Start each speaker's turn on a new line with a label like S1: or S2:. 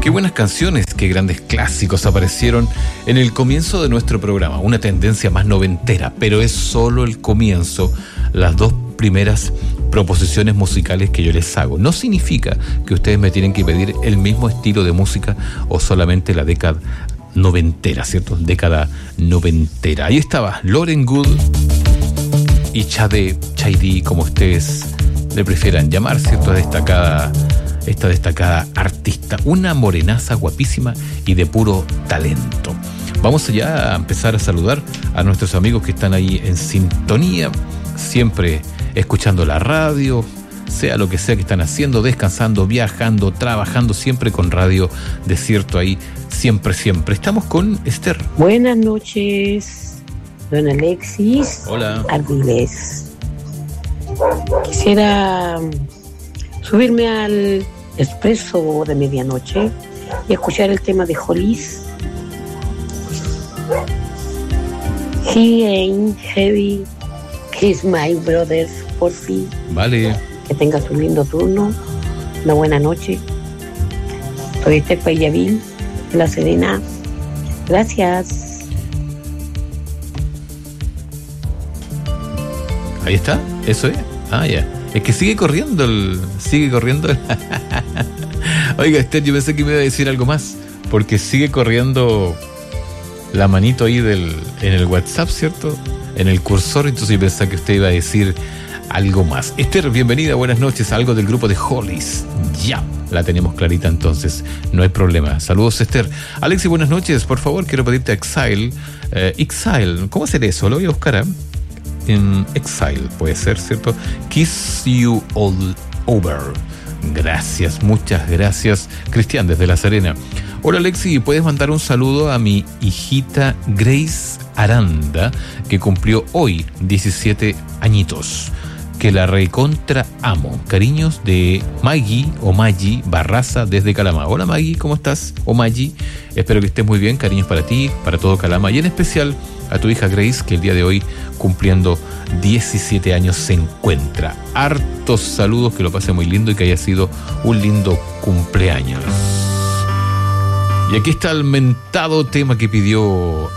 S1: Qué buenas canciones, qué grandes clásicos aparecieron en el comienzo de nuestro programa. Una tendencia más noventera, pero es solo el comienzo. Las dos primeras proposiciones musicales que yo les hago. No significa que ustedes me tienen que pedir el mismo estilo de música o solamente la década noventera, ¿cierto? Década noventera. Ahí estaba Lauren Good y Chadi, como ustedes le prefieran llamar, ¿cierto? Esta destacada artista, una morenaza guapísima y de puro talento. Vamos ya a empezar a saludar a nuestros amigos que están ahí en sintonía, siempre escuchando la radio, sea lo que sea que están haciendo, descansando, viajando, trabajando, siempre con Radio Desierto ahí, siempre. Estamos con Esther.
S2: Buenas noches, don Alexis.
S1: Hola.
S2: Ardiles. Quisiera subirme al expreso de medianoche y escuchar el tema de Hollis. He ain't heavy, he's my brother, por fin.
S1: Vale.
S2: Que tengas un lindo turno, una buena noche. Soy Esther Payavil, de La Serena. Gracias.
S1: Ahí está, eso es. Ah, ya. Es que sigue corriendo. Oiga, Esther, yo pensé que me iba a decir algo más, porque sigue corriendo la manito ahí en el WhatsApp, ¿cierto? En el cursor, entonces yo pensaba que usted iba a decir algo más. Esther, bienvenida, buenas noches. Algo del grupo de Hollies. Ya, la tenemos clarita entonces, no hay problema. Saludos, Esther. Alexi, buenas noches. Por favor, quiero pedirte Exile. Exile, ¿cómo hacer eso? Lo voy a buscar, en Exile, puede ser, ¿cierto? Kiss You All Over. Gracias, muchas gracias. Cristian, desde La Serena. Hola, Alexi, ¿puedes mandar un saludo a mi hijita Grace Aranda, que cumplió hoy 17 añitos? Que la recontra amo. Cariños de Maggie Barraza desde Calama. Hola Maggie, ¿cómo estás? O Maggie, espero que estés muy bien. Cariños para ti, para todo Calama y en especial a tu hija Grace, que el día de hoy, cumpliendo 17 años, se encuentra. Hartos saludos, que lo pase muy lindo y que haya sido un lindo cumpleaños. Y aquí está el mentado tema que pidió